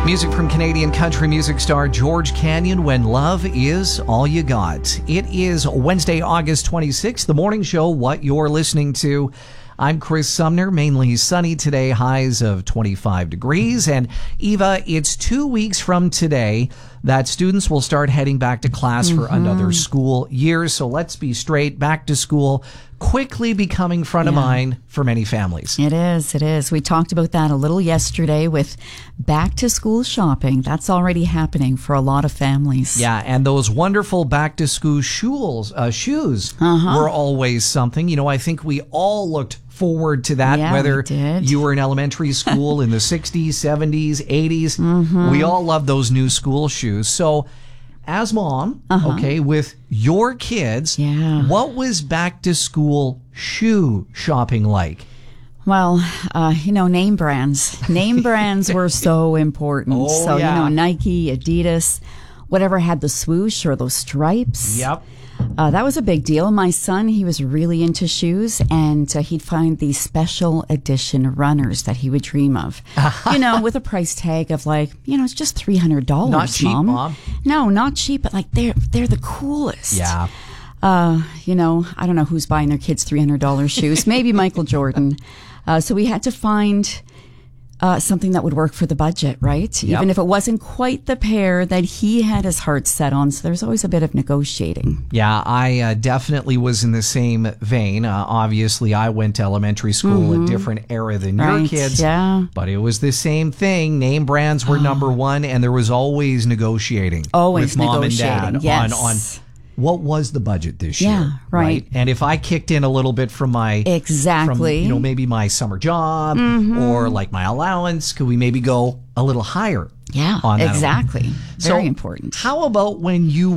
Music from Canadian country music star George Canyon, When Love Is All You Got. It is Wednesday, August 26th, the morning show, what you're listening to. I'm Chris Sumner, mainly sunny today, highs of 25 degrees. And Eva, it's 2 weeks from today that students will start heading back to class for another school year. So let's be straight, back to school quickly becoming front of mind for many families. It is. We talked about that a little yesterday with back to school shopping. That's already happening for a lot of families. Yeah, and those wonderful back to school shoes were always something. You know, I think we all looked forward to that, whether you were in elementary school in the 60s, 70s, 80s. We all love those new school shoes. So as mom, with your kids, what was back to school shoe shopping like? Well, name brands. Name brands were so important. Nike, Adidas, whatever had the swoosh or those stripes. Yep. That was a big deal. My son, he was really into shoes, and he'd find these special edition runners that he would dream of. With a price tag of it's just $300. Not cheap, Mom. No, not cheap, but they're the coolest. Yeah. I don't know who's buying their kids $300 shoes. Maybe Michael Jordan. So we had to find something that would work for the budget, right? Yep. Even if it wasn't quite the pair that he had his heart set on. So there's always a bit of negotiating. Yeah, I definitely was in the same vein. Obviously, I went to elementary school, a different era than your kids. Yeah. But it was the same thing. Name brands were number one, and there was always negotiating. Always with mom negotiating, and dad yes. on what was the budget this year. Yeah, right. And if I kicked in a little bit from my... Exactly. From, maybe my summer job or like my allowance, could we maybe go a little higher? Yeah, on that exactly. So Very important. How about when you